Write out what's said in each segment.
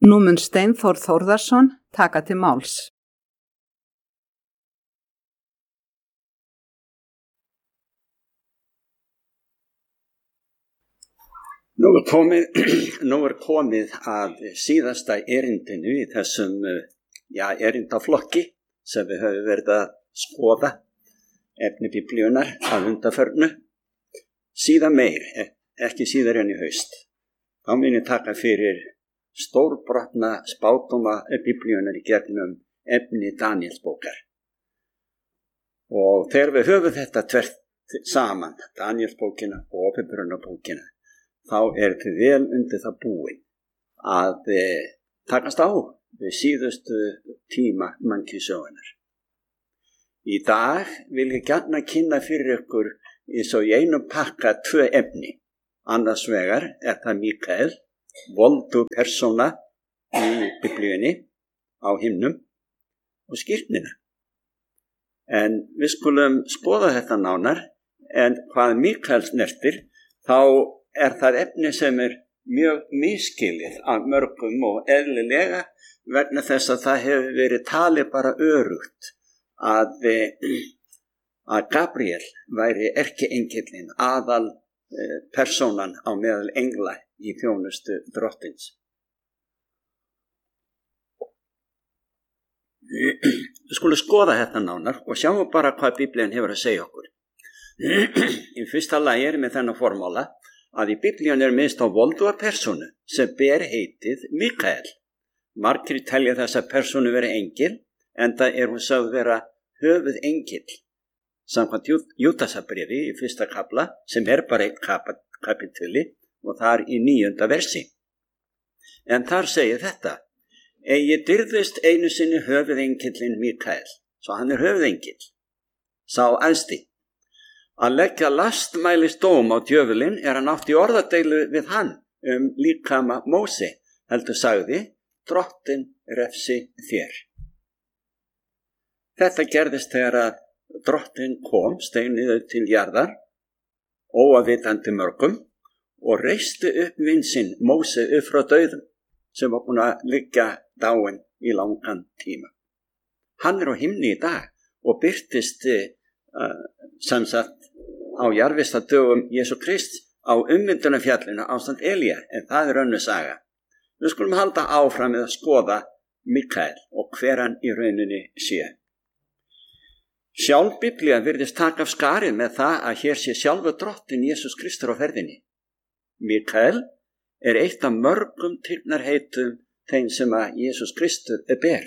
Nú mun Steinþór Þórðarson taka til máls. Nú er komið að síðasta erindinu í þessum erindaflokki sem við höfum verið að skoða efni biblíunar að undanförnu. Síðan meir, ekki síðar en í haust. Þá mun ég taka fyrir stórbrotna spádóma biblíunar í gegnum efni Daníelsbókar. Og þegar við höfum þetta tvert saman, Daníelsbókina og Åpenbarunarbókina, þá er þið vel undir það búin að takast á við síðustu tíma mannkynssögunnar. Í dag vil ég gjarna kynna fyrir ykkur eins og í einum pakka 2 efni. Annars vegar er það Mikael, voldu persóna í biblíunni á himnum og skírnina. En við skulum skoða þetta nánar, en hvað Mikael snertir, þá er það efni sem er mjög misskilið af mörgum og eðlilega vegna þess að það hefur verið talið bara örugt að Gabriel væri erkiengillinn, aðal persónan á meðal engla í þjónustu drottins. Við skulum skoða þetta nánar og sjáum bara hvað Biblían hefur að segja okkur. Í fyrsta lagi er með þennan formála að í Biblíun er minnst á volduga persónu sem ber heitið Mikael. Margir telja þessa persónu vera engil, enda er hún sögð vera höfuð engil. Samkvæmt Júdasarbréfi í 1. kafla, sem er bara 1 kapítuli og þar í 9. versi. En þar segir þetta: Eigi dyrðist einu sinni höfuð engillinn Mikael, svo hann er höfuð engil, sá æðsti. Að leggja lastmælis dóm á djöfulinn er hann átt í orðadeilu við hann líkama Móse, heldur sagði, drottinn refsi þér. Þetta gerðist þegar að drottinn kom steiniður til jarðar, óafvitandi mörgum, og reisti upp vin sinn Móse upp frá dauðum, sem var búin að liggja dáinn í langan tíma. Hann er á himni í dag og birtist samsagt á jarðvistardögum Jesú Krist á ummyndunarfjallinu ásamt Elía, en það er önnur saga. Við skulum halda áfram með að skoða Mikael og hver hann í rauninni sé. Sjálf Biblía virðist taka af skarið með það að hér sé sjálfur drottinn Jesús Kristur á ferðinni. Mikael er eitt af mörgum tignarheitum þeim sem að Jesús Kristur ber.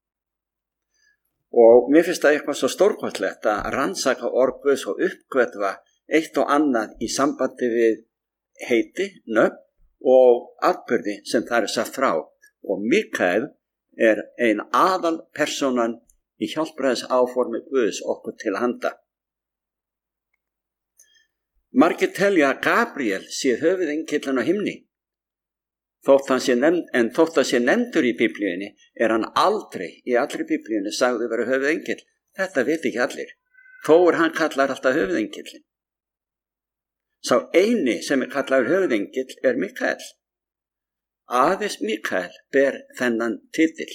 Og mér finnst það eitthvað svo stórkostlegt að rannsaka orð Guðs og uppgötva eitt og annað í sambandi við heiti, nöfn og atburði sem það er sagt frá. Og Mikael er ein aðal persónan í hjálpræðis áformi Guðs okkur til handa. Margir telja að Gabriel sé höfuðengillinn á himni. Þótt hann sé nefndur í Biblíunni er hann aldrei í allri Biblíunni sagði vera höfuðengill. Þetta veit ekki allir. Þó er hann kallar alltaf höfuðengillinn. Sá eini sem er kallar höfuðengill er Mikael. Aðeins Mikael ber þennan titil.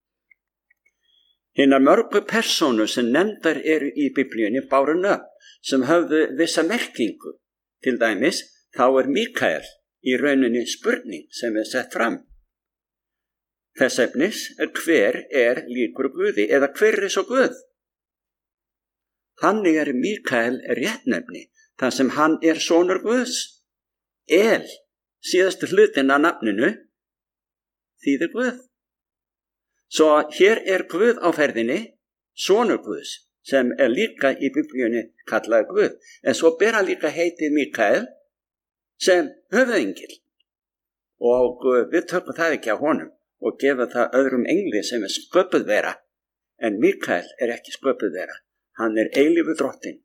Hinar mörgu persónur sem nefndar eru í Biblíunni báru nöfn sem höfðu vissa merkingu. Til dæmis þá er Mikael í rauninni spurning sem er sett fram. Þess efnis hver er líkur Guði eða hver er svo Guð? Þannig er Mikael réttnefni þar sem hann er sonur Guðs. El, síðastu hlutin af nafninu, þýðir Guð. Svo hér er Guð á ferðinni, sonur Guðs, sem er líka í Biblíunni kallað Guð. En svo ber hann líka heitið Mikael sem höfuðengil. Og við tökum það ekki á honum og gefa það öðrum engli sem er sköpuð vera. En Mikael er ekki sköpuð vera. Hann er eilífur drottinn.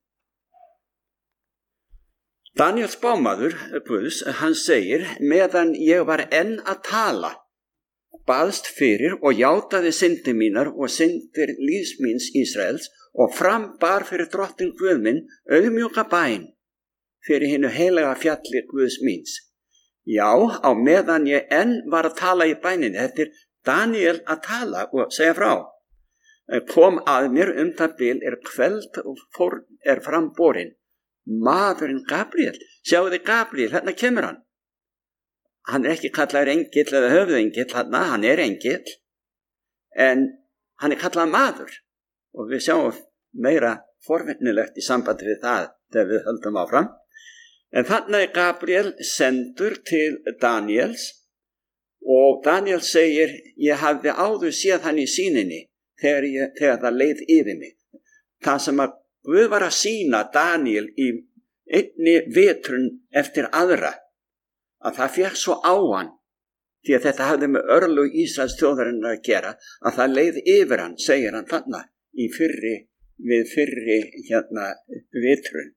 Daníel spámaður Guðs, hann segir, meðan ég var enn að tala, baðst fyrir og játaði syndir mínar og syndir lífs míns Ísraels og frambar fyrir drottinn Guð minn auðmjúka bæn fyrir hinu heilaga fjalli Guðs míns. Já, á meðan ég enn var að tala í bæninni, þetta Daniel að tala og segja frá, kom að mér það bil kveld og framborin maðurinn Gabriel. Sjáu þið Gabriel, hérna kemur hann. Hann ekki kallaður engill eða höfðengill, hann engill, en hann kallað maður. Og við sjáum meira forvitnilegt í sambandi við það þegar við höldum áfram. En þarna Gabriel sendur til Daniels og Daniel segir, ég hafði áður séð hann í sýninni þegar það leið yfir mig. Það sem að Guð var að sýna Daniel í einni vetrun eftir aðra, að það fékk svo á hann, því að þetta hafði með örlög Ísraels þjóðarinnar að gera, að það leið yfir hann, segir hann þarna, við fyrri vetrun.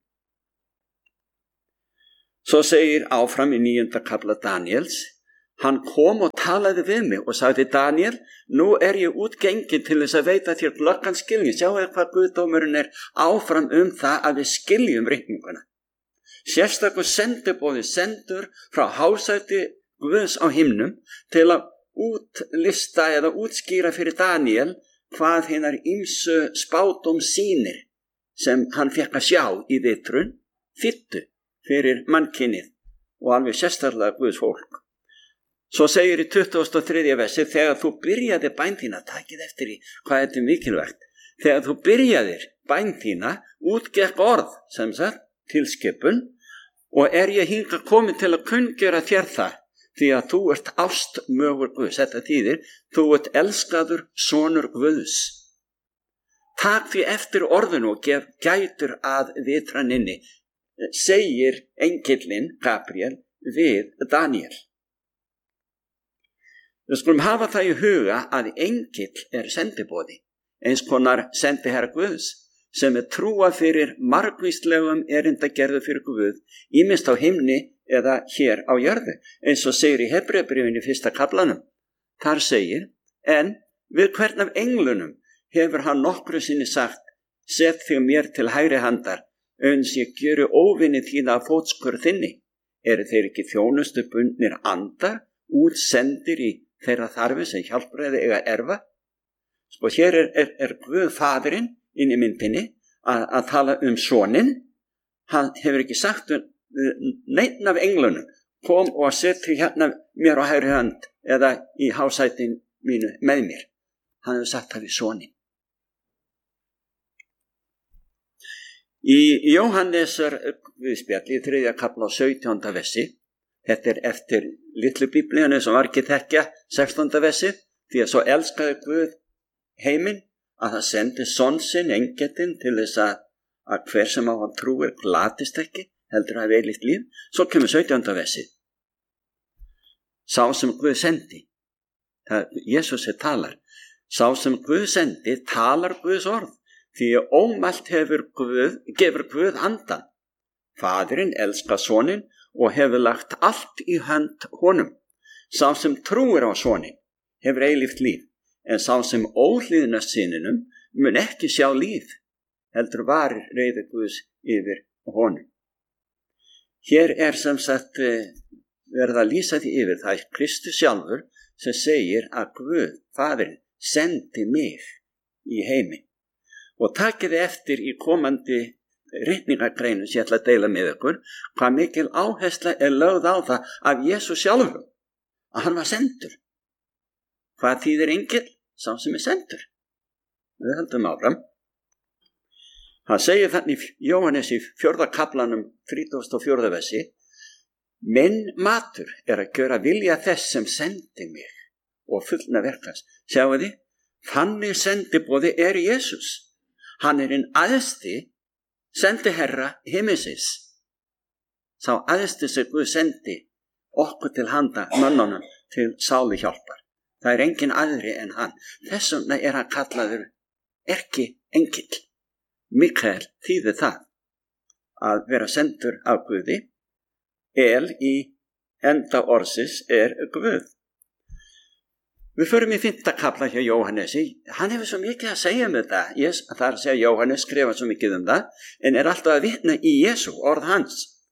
Svo segir áfram í 9. kafla Daniels, hann kom og talaði við mig og sagði, Daniel, nú ég útgengin til þess að veita þér glöggan skilning. Sjáu hvað Guðdómurinn áfram það að við skiljum reikninguna. Sérstakur sendiboði sendur frá hásæti Guðs á himnum til að útlista eða útskýra fyrir Daniel hvað hinar ýmsu spádóm sýnir sem hann fékk að sjá í vetrun þýddu fyrir mannkynið og alveg sérstaklega Guðs fólk. Svo segir í 23. versi, þegar þú byrjaði bæn þína, takið eftir í hvað þetta mikilvægt, þegar þú byrjaðir bæn þína, útgekk orð, sem sagt, tilskipun, og ég hingað komin til að kunngera þér það, því að þú ert ástmögur Guðs. Þetta þýðir, þú ert elskaður sonur Guðs. Tak því eftir orðinu og gef gætur að vitraninni, segir engillinn Gabriel við Daniel. Við skulum hafa það í huga að engill sendiboði, eins konar sendiherra Guðs, sem trúa fyrir margvíslegum erindagerðu fyrir Guð, ýmist á himni eða hér á jörðu, eins og segir í Hebreabréfinu 1. kaflanum. Þar segir, en við hvern af englunum hefur hann nokkru sinni sagt, set þig mér til hægri handar, uns ég gjöru óvinni þína af fótskur þinni. Þeir ekki þjónustu bundnir andar, útsendir í þeirra þarfi sem hjálpræði erfa? Sko, hér Guð faðirinn inn í myndinni að tala soninn. Hann hefur ekki sagt neinn af englunum, kom og seti hérna mér á hægri hönd eða í hásætin mínu með mér. Hann hefur sagt það við soninn. Í Jóhannesar Guðspjalli í 3. kafla á 17. versi, þetta eftir litlu biblíunni sem var ekki þekkja 16. versi, því að svo elskaði Guð heiminn að það sendi son sinn, engillinn, til þess að hver sem á hann trúir glatist ekki, heldur að eilíft líf. Svo kemur 17. versi. Sá sem Guð sendi, Jesús talar, sá sem Guð sendi talar Guðs orð, því að ómælt gefur Guð andan. Faðirinn elskar soninn og hefur lagt allt í hönd honum. Sá sem trúir á soninn hefur eilíft líf, en sá sem óhlýðnast syninum mun ekki sjá líf, heldur varir reiði Guðs yfir honum. Hér sem sagt verið að lýsa því yfir, það Kristus sjálfur sem segir að Guð, faðirinn, sendi mig í heiminn. Og takiði eftir í komandi reikningagreinu sem ég ætla að deila með ykkur, hvað mikil áhersla lögð á það af Jesús sjálfur, að hann var sendur. Hvað þýðir engill? Sá sem sendur. Við höldum áfram. Hann segir þannig í Jóhannes í 4. kaflanum 34. versi, minn matur að gjöra vilja þess sem sendi mig og fullna verkans. Sjáu þið, þannig sendiboði Jesús. Hann hinn æðsti sendiherra himmisins. Sá æðsti sem Guð sendi okkur til handa mönnunum til sálu hjálpar. Það engin aðri en hann. Þess vegna hann kallaður ekki engill. Mikael þýðir það að vera sendur af Guði. Í enda orðsins Guð. Við förum í 5. kafla hjá Jóhannesi. Hann hefur svo mikið að segja um þetta. Það að segja Jóhannes skrifa svo mikið um það, en alltaf að vitna í Jesú, orð hans.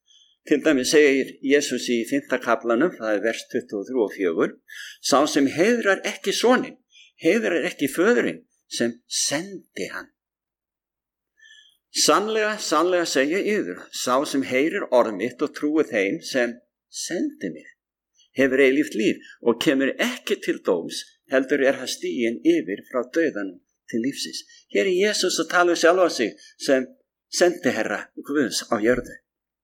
Til dæmis segir Jesús í 5. kaplanum, það vers 23 og 4, sá sem heiðrar ekki soninn, heiðrar ekki föðurinn sem sendi hann. Sannlega, sannlega segja yður, sá sem heyrir orð mitt og trúir þeim sem sendi mig, hefur eilíft líf og kemur ekki til dóms, heldur hann stiginn yfir frá dauðanum til lífsins. Hér er Jesús að tala sjálfa sig sem sendiherra Guðs á jörðu.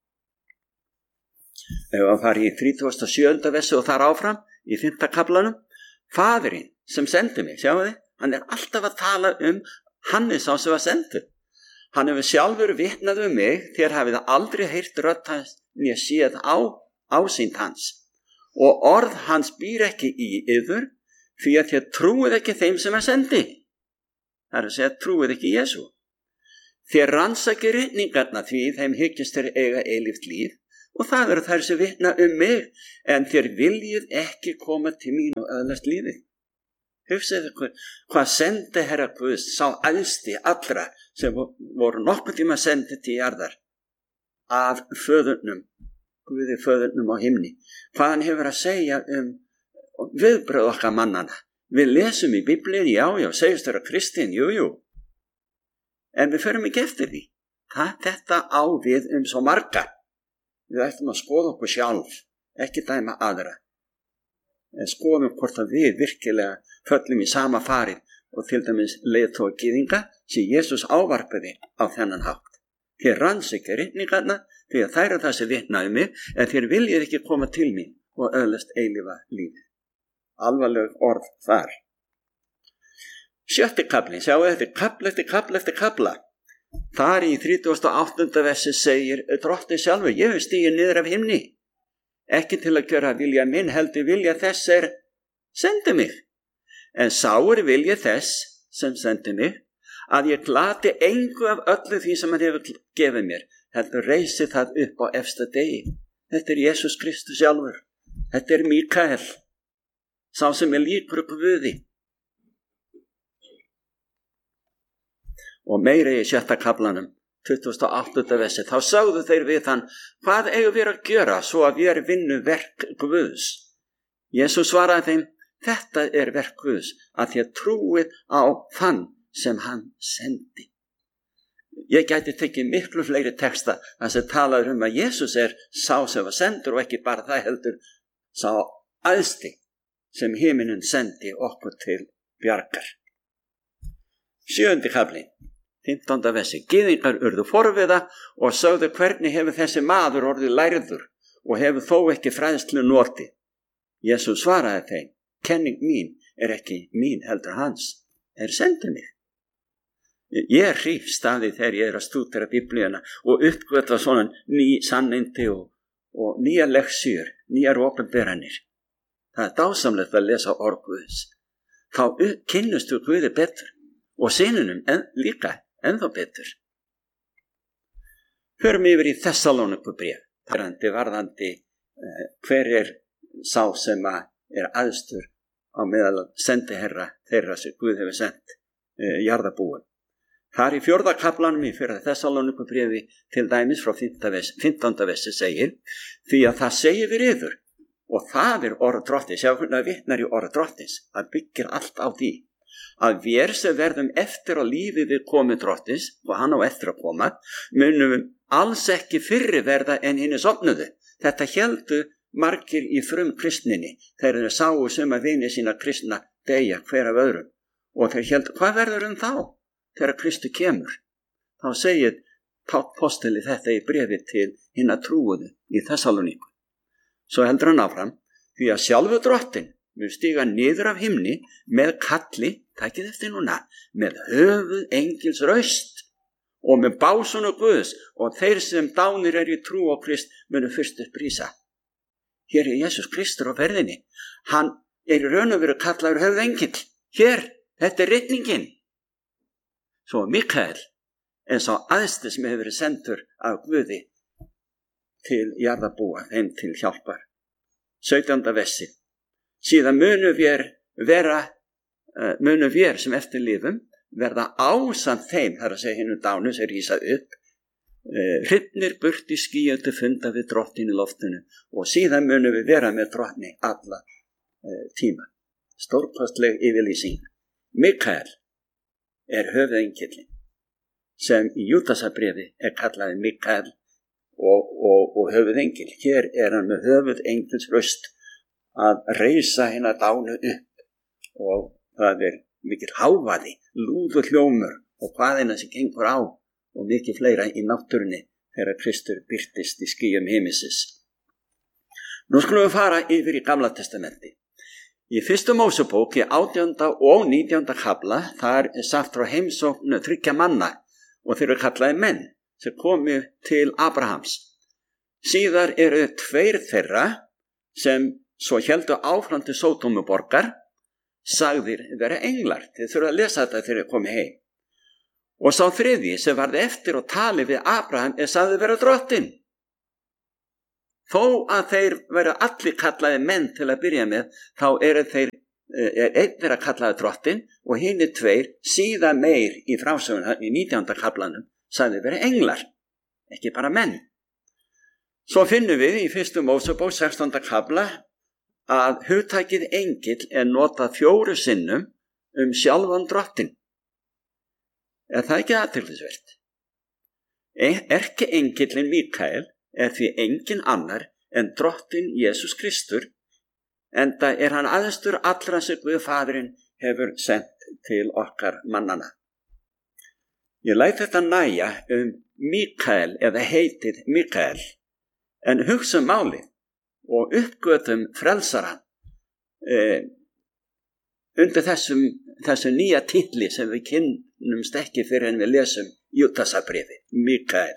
Ef að fara í 37. versi og þar áfram í 5. kaplanum, Faðirinn sem sendi mig, sjáu þið, hann er alltaf að tala hann er sá sem var sendur. Hann hefur sjálfur vitnað mig, þér hafið aldrei heyrt rödd hans né séð ásýnd hans. Og orð hans býr ekki í yður, því að þér trúið ekki þeim sem hann sendi. Það er að segja, trúið ekki Jesú. Þér rannsakið ritningarna því þeim hyggist þér eiga eilíft líf, og það eru þær sem vitna mig, en þér viljið ekki koma til mín og öðlast lífið. Hugsaðu ykkur, hvað sendi Herra Guðs, sá æðsti allra sem voru nokkuð tíma sendið til jarðar af föðurnum, Guði föðurnum á himni. Hvað hann hefur að segja viðbröð okkar mannana. Við lesum í Biblíun, já, segist þér að Kristinn, jú. En við förum ekki eftir því. Þetta á við svo marga. Við ættum að skoða okkur sjálf, ekki dæma aðra. En skoðum hvort að við virkilega föllum í sama farið og til dæmis leiðtoga gyðinga sem Jesús ávarpaði á þennan hátt. Þér rannsakið ritningarna því að þær eru það sem vitnaði mig, en þér viljið ekki koma til mín og öðlast eilífa lífið. Alvarleg orð þar. 7. kaplinn, sjáu þetta, kapla eftir kapla eftir kapla. Þar í 38. versi segir Drottinn sjálfur, ég hef stigið niður af himni, ekki til að gjöra vilja minn, heldur vilja þess sendi mig. En sáir vilja þess sem sendi mig, að ég glati engu af öllu því sem hann hefur gefið mér, heldur reisi það upp á efsta degi. Þetta er Jesús Kristus sjálfur. Þetta er Mikael, sá sem er líkur Guði. Og meira í 7. kaplanum, 28. versi, þá sögðu þeir við hann, hvað eigum við að gera svo að við vinnu verk Guðs? Jesús svaraði þeim, þetta er verk Guðs, að þér trúið á þann sem hann sendi. Ég gæti tekið miklu fleiri texta þar sem talaður að Jesús er sá sem var sendur og ekki bara það heldur sá æðsti sem himinin sendi okkur til bjargar. 7. kapli, 15. versi. Gyðingar urðu forviða og sögðu hvernig hefur þessi maður orðið lærður og hefur þó ekki fræðslu notið. Jesús svaraði þeim, kenning mín er ekki mín heldur hans, sendi mig. Ég hrífst af því þegar ég að stúdera Biblíuna og uppgötva svona ný sannindi og nýja leksjur, nýjar opinberanir. Það er dásamlegt að lesa orð Guðs. Þá kynnust við Guði betur og synunum líka ennþá betur. Förum yfir í Þessalónikubréf, varðandi hver sá sem er æðstur á meðal sendiherra þeirra sem Guð hefur sendt jarðarbúum. Þar í 4. kaplanum í 4. Þessalónikubréfi til dæmis frá 15. versi segir, því að það segir við yður, og það er orð Drottins, sjá hvernig að vitnar í orð Drottins, það byggir allt á því, að við sem verðum eftir á lífi við komu Drottins, og hann á eftir að koma, munum alls ekki fyrri verða en hinni sofnuðu. Þetta héldu margir í kristninni, þeir sáu sem að vini sína kristna deyja hver af öðrum, og þeir héldu, hvað verður þá þegar Kristu kemur? Þá segir Páll postuli þetta í bréfi til hinna trúuðu í Þessalóníku. Svo heldur hann áfram, því að sjálfur Drottinn mun stíga niður af himni með kalli, takið eftir núna, með höfuð engils raust og með básunu Guðs, og þeir sem dánir í trú á Krist munu fyrst upprísa. Hér er Jesús Kristur á ferðinni. Hann í raun og veru kallaður höfuð engill. Hér, þetta er ritningin. Svo Mikael, en sá æðsti sem hefur verið sendur af Guði til jarðarbúa, þeim til hjálpar. 17. versi. Síðan munu vér sem eftir lifum verða ásamt þeim, þar að segja hinu dánu sem rísa upp, hrifnir burt í skýjum til funda við drottin í loftinu og síðan munum við vera með drottni alla tíma. Stórkostleg yfirlýsing. Mikael höfuðengillinn sem í Júdasarbréfi kallaði Mikael og höfuðengill. Hér hann með höfuðengils röst að reisa hina dánu upp og það mikil hávaði, lúður hljómur og hvaðina sem gengur á og mikið fleira í náttúrunni þegar Kristur birtist í skýjum himinsins. Nú skulum við fara yfir í Gamla testamenti. Í 1. Mósebók í 18. og 19. kafla þar sagt frá heimsókn 3 manna og þeir eru kallaði menn sem komu til Abrahams. Síðar eru 2 þeirra sem svo héldu áfram til Sódómuborgar sagðir vera englar. Þið þurfa að lesa þetta þegar þið komið heim. Og sá 3. sem varði eftir og tali við Abraham sagði vera drottinn. Þó að þeir vera allir kallaði menn til að byrja með, þá eru þeir einn vera kallaði drottinn og hinir 2 síðan meir í frásöguna í 19. kaflanum sagði vera englar, ekki bara menn. Svo finnum við í 1. Mósebók 16. kafla að hugtakið engill notað 4 sinnum sjálfan drottinn. Það ekki athyglisvert? Erkiengillinn Mikael því engin annar en drottinn Jesús Kristur, enda hann æðstur allra sem Guð Faðirinn hefur sendt til okkar mannana. Ég læt þetta nægja Mikael eða heitið Mikael, en hugsa málið og uppgötum frelsaran undir þessum nýja titli sem við kynnumst ekki fyrir en við lesum Júdasarbréfi. Mikael.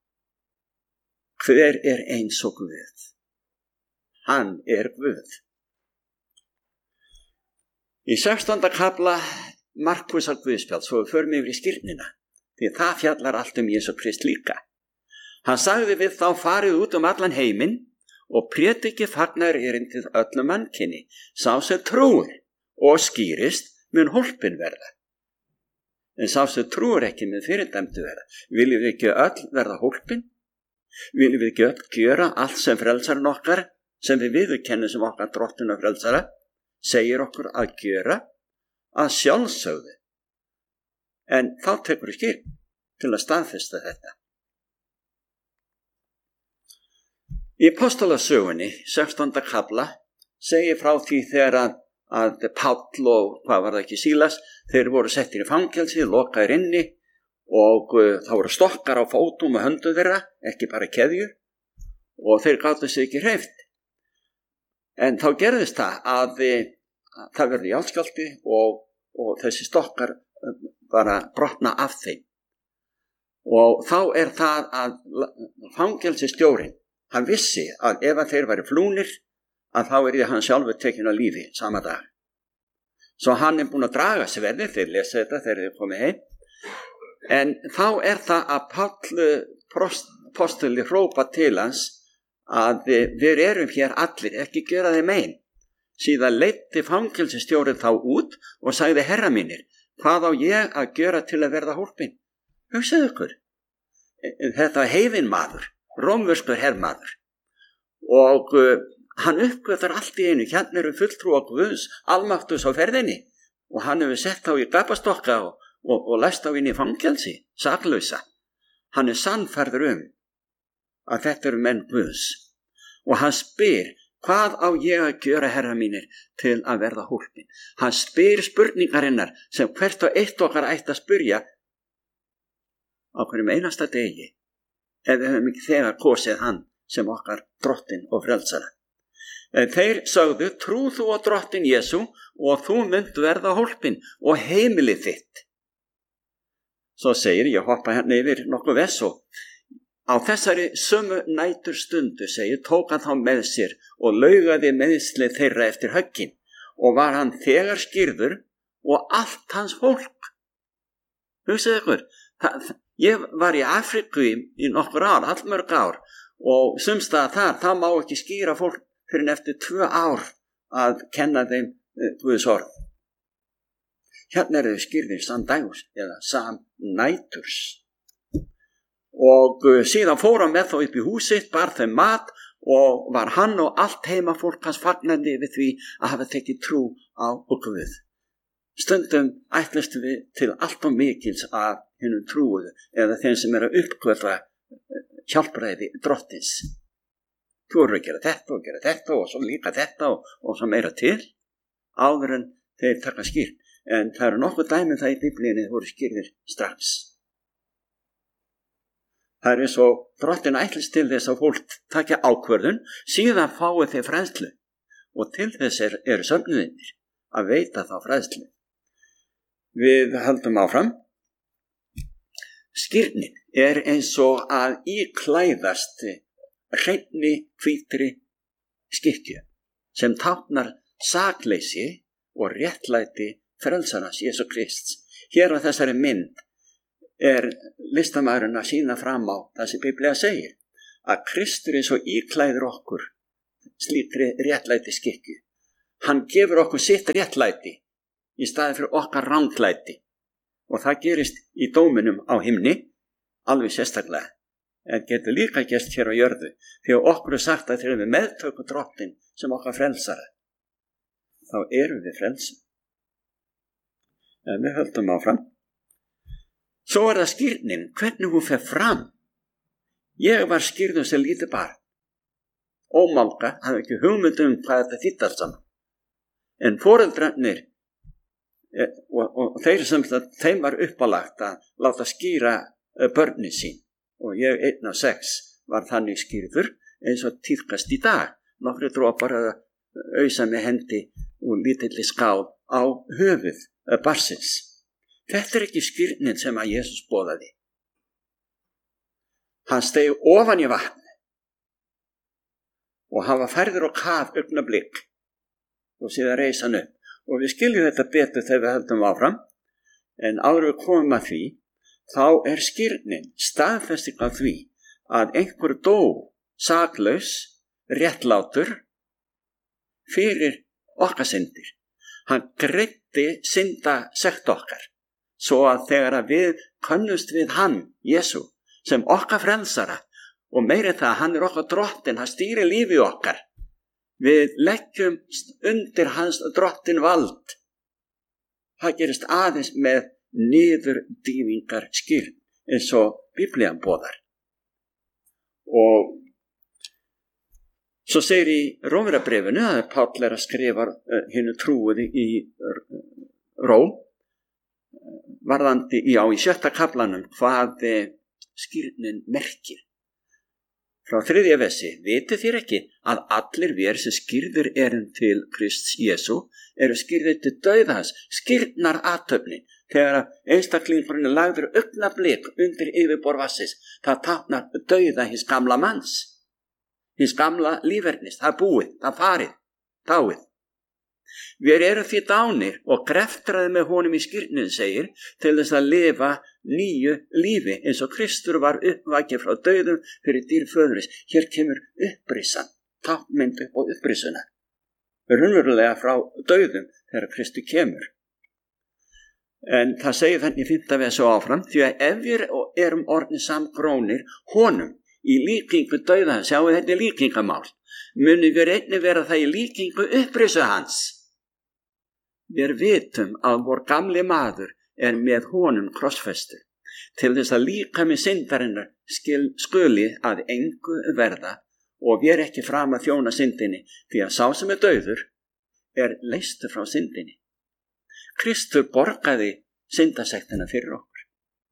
Hver eins og Guð? Hann Guð. Í 16. kafla Markúsar Guðspjall, svo við förum yfir í skírnina, því það fjallar allt Jesú Krist líka. Hann sagði við þá farið út allan heiminn og prédikið fagnaðarerindið öllum mannkyni. Sá sem trúir og skýrist mun hólpin verða. En sá sem trúir ekki mun fyrirdæmdu verða. Viljum við ekki öll verða hólpin? Viljum við ekki öll gjöra allt sem frelsarinn okkar, sem við viðurkennum sem okkar drottinn og frelsara, segir okkur að gjöra, að sjálfsögðu. En þá tekur við skýrn til að staðfesta þetta. Í Apostolasögunni, 16. kafla, segir frá því þegar að Páll og hvað var það ekki Sílas, þeir voru settir í fangelsi, lokaðir inni og þá voru stokkar á fótum og höndum þeirra, ekki bara keðjur, og þeir gátu sig ekki hreyft. En þá gerðist það að það verði járnskjálfti og þessi stokkar bara brotna af þeim. Og þá það að fangelsistjórinn, hann vissi að ef að þeir væri flúnir, að þá hann sjálfur tekinn af lífi sama dag. Svo hann búinn að draga sverðið, þeir lesa þetta þegar þeir komið heim. En þá það að Páll postuli hrópa til hans að við erum hér allir, ekki gera þeim ein. Síðan leiddi fangelsistjórinn þá út og sagði, herra mínir, hvað á ég að gera til að verða hólpin? Hugsaðu ykkur, þetta heiðinn maður, rómverskur hermaður, og hann uppgötar allt í einu, hérna fulltrúa Guðs, almáttugs á ferðinni, og hann hefur sett þá í gapastokka og læst þá inn í fangelsi, saklausa. Hann sannfærður að þetta eru menn Guðs, og hann spyr, hvað á ég að gjöra, herra mínir, til að verða hólpin? Hann spyr spurningarinnar sem hvert og eitt okkar ætti að spyrja á hverjum einasta degi, ef við höfum ekki þegar kosið hann sem okkar drottinn og frelsara. Þeir sögðu, trú þú á drottin Jesú og þú munt verða hólpin og heimilið þitt. Svo segir, ég hoppa hérna yfir nokkuð vers og á þessari sömu nætur stundu, segir, tók hann þá með sér og laugaði meiðsli þeirra eftir höggin og var hann þegar skírður og allt hans fólk. Hugsaðu ykkur, ég var í Afríku í nokkur ár, allmörg ár, og sumstaðar það má ekki skýra fólk fyrir eftir 2 ár að kenna þeim Guðs orð. Hérna þau skýrðir samdægurs eða samnæturs. og síðan fór hann með þá upp í húsitt, bar þeim mat og var hann og allt heimafólk hans fagnandi við því að hafa tekið trú á Guð. Stundum ætlast við til allt og mikils af hinum trúuðu eða þeim sem að uppgötva hjálpræði drottins. Þú eru að gera þetta og svo líka þetta og svo meira til áður en þeir taka skýrt. En það eru nokkuð dæmi það í Biblíunni voru skýrðir strax. Það er eins og drottin ætlist til þess að fólk takja ákvörðun, síðan fái þeir fræðslu og til þess eru söfnuðinir að veita þá fræðslu. Við höldum áfram. Skírnin er eins og að íklæðast hreinni hvítri skikkju sem táknar sakleysi og réttlæti frelsarans Jesú Krists. Hér á þessari mynd er listamaðurinn að sýna fram á það sem Biblía segir, að Kristur eins og íklæður okkur slíkri réttlæti skikkju. Hann gefur okkur sitt réttlæti í staði fyrir okkar ranglæti og það gerist í dóminum á himni alveg sérstaklega, en getur líka gerst hér á jörðu því að okkur sagt að þegar við meðtökum drottin sem okkar frelsara, þá erum við frelsum. En við höldum áfram. Svo það skírnin, hvernig hún fer fram. Ég var skírður sem lítið barn. Ómálga, hafði ekki hugmynd hvað þetta þýddi allt saman. En foreldrarnir og þeir sem þeim var uppálagt að láta skýra börnin sín. Og ég 1 af 6 var þannig skírður eins og tíðkast í dag. Nokkri dropar að ausa með hendi og lítilli skál á höfuð barsins. Þetta ekki skírnin sem að Jesús boðaði. Hann steig ofan í vatn og hann var færður á kaf augnablik og síðan reis hann upp. Og við skiljum þetta betur þegar við höldum áfram, en áður við komum að því, þá er skírnin staðfesting af því að einhver dó saklaus, réttlátur fyrir okkar syndir. Hann greiddi syndasekt okkar. Svo að þegar að við könnumst við hann, Jesú, sem okkar frelsara og meiri það, hann okkar drottin, hann stýrir lífi okkar. Við leggjum undir hans drottin vald. Það gerist aðeins með niðurdýfingar skírn, eins og Biblían boðar. Og svo segir í Rómverjabréfinu að Páll að skrifa hinu trúuði í Róm, varðandi í 7. kaflanum hvað skírnin merkir. Frá 3. versi, vitið þér ekki að allir við sem skírður erum til Krists Jesú eru skírður til dauðans, skírnar athöfnin. Þegar einstaklingurinn lagður augnablik undir yfirborð vatnsins, það táknar dauða hins gamla manns, hins gamla lífernis, það búið, það farið, dáið. Við erum því dánir og greftraði með honum í skírnin, segir, til þess að lifa nýju lífi eins og Kristur var uppvakið frá dauðum fyrir dýr föðuris. Hér kemur upprissan, táknmynd upp á upprisuna. Raunverulega frá dauðum þegar Kristur kemur. En það segir þannig í 5. versi áfram, því að ef við erum orðnir samgrónir honum í líkingu dauða, sjáum við þetta líkingamál, munum við einnig vera það í líkingu upprisu hans. Við vitum að vor gamli maður er með honum krossfestur, til þess að líkami syndarinnar skuli að engu verða og við ekki fram að þjóna syndinni, því að sá sem er dauður er leystur frá syndinni. Kristur borgaði syndasektina fyrir okkur.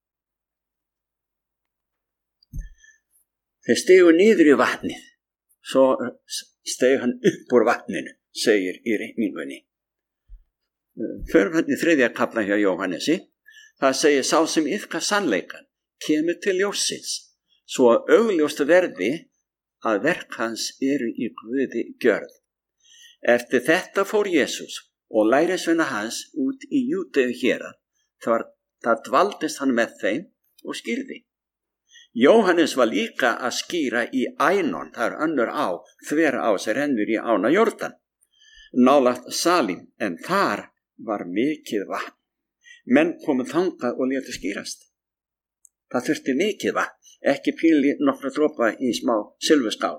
Þeir stigu niður í vatnið, svo steg hann upp úr vatninu, segir í reikningunni. Förum hann í 3. kafla hjá Jóhannesi, það segir sá sem iðkar sannleikann kemur til ljóssins, svo að augljóst verði að verk hans eru í Guði gjörð. Eftir þetta fór Jesús og lærisveina hans út í Júdeu hérað, það dvaldist hann með þeim og skýrði. Jóhannes var líka að skýra í Ænon, það önnur á, þvera á sem rennur í ána Jórdan, nálægt Salim, en þar var mikið vatn. Menn komu þangað og létu skýrast. Það þurfti mikið vatn, ekki píli nokkra dropa í smá silfuskál.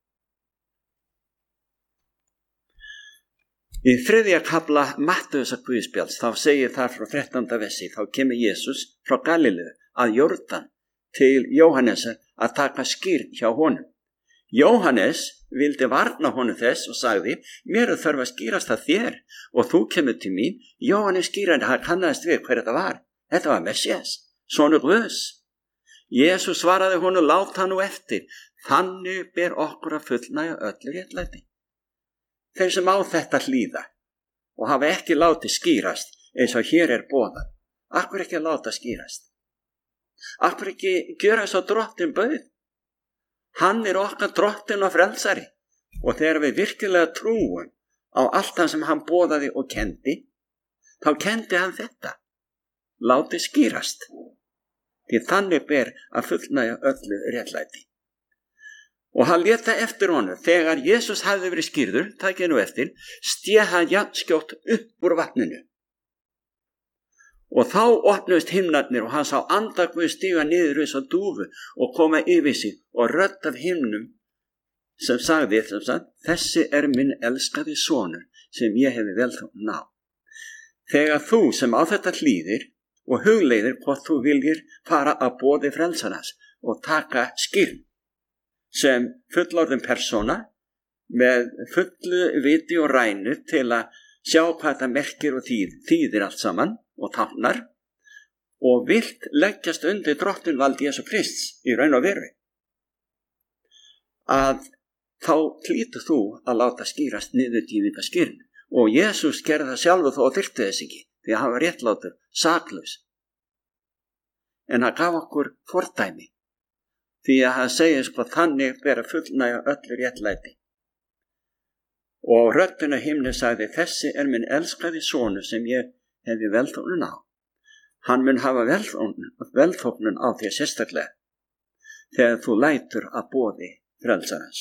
Í 3. kafla Mattheusar Guðspjalls þá segir þar frá 13. versi, þá kemur Jesús frá Galileu að Jórdan til Jóhannesar að taka skírn hjá honum. Jóhannes vildi varna honum þess og sagði, mér þarf að skýrast það þér og þú kemur til mín. Jóhannes skýrandi, hann kannaðist við hver þetta var. Þetta var Messias, sonur Guðs. Jesús svaraði honum, lát hann nú eftir, þannig ber okkur að fullnægja öllu réttlæti. Þeir sem á þetta hlýða og hafa ekki látið skýrast eins og hér boðað. Akkur ekki að láta skýrast? Akkur ekki gjöra eins og drottinn bauð? Hann okkar drottinn og frelsari og þegar við virkilega trúum á allt það sem hann boðaði og kendi, þá kendi hann þetta. Látið skýrast. Því þannig ber að fullnægja öllu réttlæti. Og hann lét það eftir honum. Þegar Jesús hafði verið skýrður, takið nú eftir, stéð hann jafnskjótt upp úr vatninu. Og þá opnuðust himnarnir og hann sá anda Guðs stíga niður eins og dúfu og koma yfir sig og rödd af himnum sem sagði, þessi minn elskaði sonur sem ég hefi velþóknun á. Þegar þú sem á þetta hlýðir og hugleiðir hvort þú viljir fara að boði frelsarans og taka skýrn sem fullorðin persóna með fullu viti og rænu til að sjá hvað þetta merkir og þýðir allt saman og táknar og vilt leggjast undir drottinvald Jesú Krists í raun og veru, að þá hlýtur þú að láta skýrast niðurdýfinga skýrn. Og Jesús gerði það sjálfur þó og þyrfti þess ekki, því að hann var réttlátur, saklaus. En hann gaf okkur fordæmi, því að hann segir hvað þannig ber að fullnægja öllu réttlæti. Og röddin á himni sagði, þessi minn elskaði sonur sem ég hefi velþóknun á. Hann mun hafa velþóknun á þér sérstaklega, þegar þú lætur að boði frelsarans.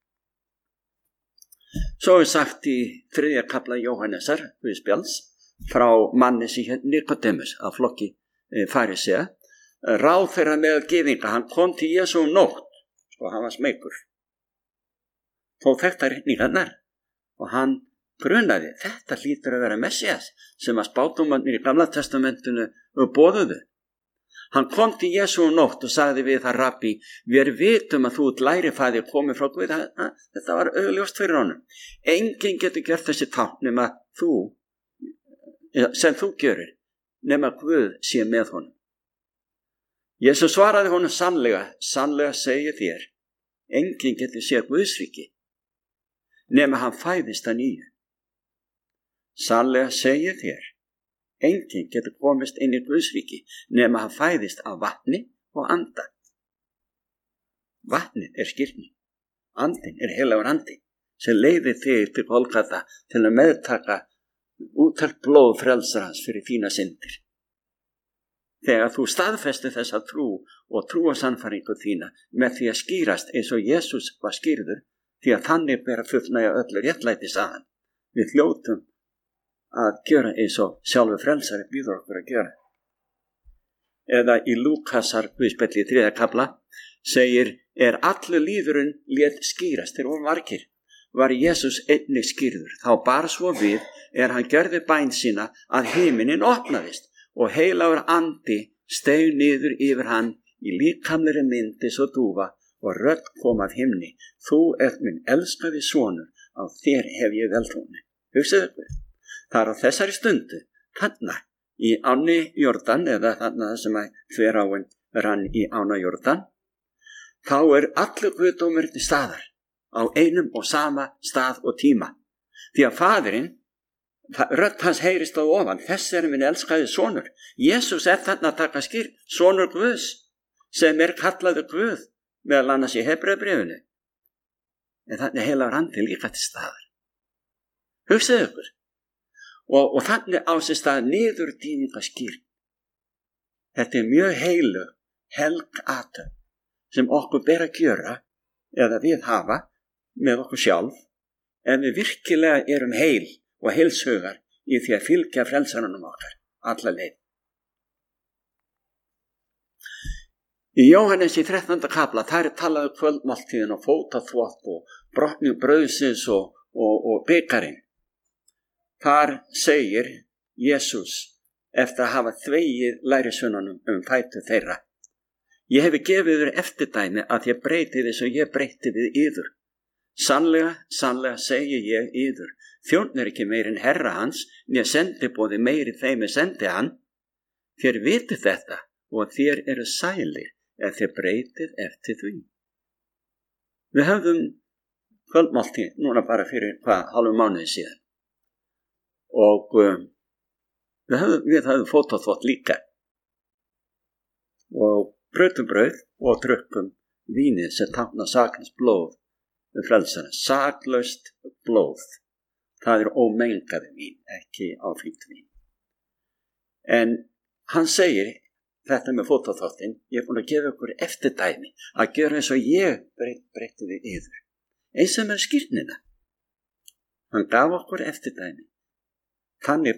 Svo sagt í 3. kafla Jóhannesar Guðspjalls frá manni sem hét Nikodemus af flokki farisea, ráðherra meðal gyðinga. Hann kom til Jesú nótt, hann var smeykur. Þó þekkti ritningarnar og hann grunaði, þetta hlýtur að vera Messias sem að spádómarnir í Gamla testamentinu boðuðu. Hann kom til Jesú nótt og sagði við það, rabbi, við vitum að þú lærifæðir komið frá Guð. Þetta var augljóst fyrir honum. Enginn getur gert þessi tákn nema þú, sem þú gjörir, nema Guð sé með honum. Jesú svaraði honum, sannlega segi þér, enginn getur séð Guðsríki nema hann fæðist að nýju. Sannlega segi þér, enginn getur komist inn í Guðsríki nema hann fæðist af vatni og anda. Vatnið skírnin, andin heilagur andi sem leiðir þig til Golgata til að meðtaka úttalt blóð frelsarans fyrir þína syndir. Þegar þú staðfestir þessa trú og trúarsannfæringu þína með því að skýrast eins og Jesús var skýrður, því að þannig ber að fullnægja öllu réttlæti saman. Við hljótum að gjöra eins og sjálfur frelsari býður okkur að gjöra. Eða í Lúkasar Guðspjalli 3. kafla segir, allur líðurinn lét skýrast þegar voru margir, var Jesús einnig skýrður. Þá bar svo við hann gjörði bæn sína að himinin opnaðist og heilagur andi steig niður yfir hann í líkamlegri myndi svo dúfa og rödd kom af himni. Þú minn elskaði sonur, á þér hef ég velþóknun. Hugsaðu ykkur. Það á þessari stundu, þarna í ánni Jórdan, eða þarna sem að þveráin rann í ána Jórdan, þá allur guðdómur til staðar á einum og sama stað og tíma. Því að faðirinn, rödd hans heyrist á ofan, þessi minn elskaði sonur. Jesús þarna að taka skýrn, sonur Guðs, sem kallaður Guð, meðal annars í Hebreabréfinu. En þannig heilagur andi líka til staðar. Hugsaðu ykkur. Og þannig á sér stað niðurdýfinga skýrn. Þetta mjög helg athöfn sem okkur ber að gjöra eða við hafa með okkur sjálf ef við virkilega erum heil og heilshugar í því að fylgja frelsarunum okkar alla leið. Í Jóhannes í 13. kapla, þar talaðu kvöldmáltíðin og fótaþvott og brotning brauðsins og bikarinn. Þar segir Jesús eftir að hafa þvegið lærisveinunum fætur þeirra: Ég hefi gefið þér eftirdæmi að ég breyti þið svo ég breyti við yður. Sannlega, sannlega segi ég yður, þjónn er ekki meir en herra hans, né sendiboði meiri þeim sendi hann. Þér vitið þetta og þér eru sælir ef þér breytið eftir því. Við höfðum kvöldmáltíð núna bara fyrir hálfum mánuði síðan og við höfðum fótaþvott líka og brautum brauð og drukkum vínið sem táknar saklaust blóð frelsara. Saklaust blóð, það er ómengaði vín, ekki áfengt vín. En hann segir þetta með fótaþvottinn: ég er búin að gefa ykkur eftirdæmi að gera eins og ég breyti við yður. Eins og með skírnina, hann gaf okkur eftirdæmi. Þannig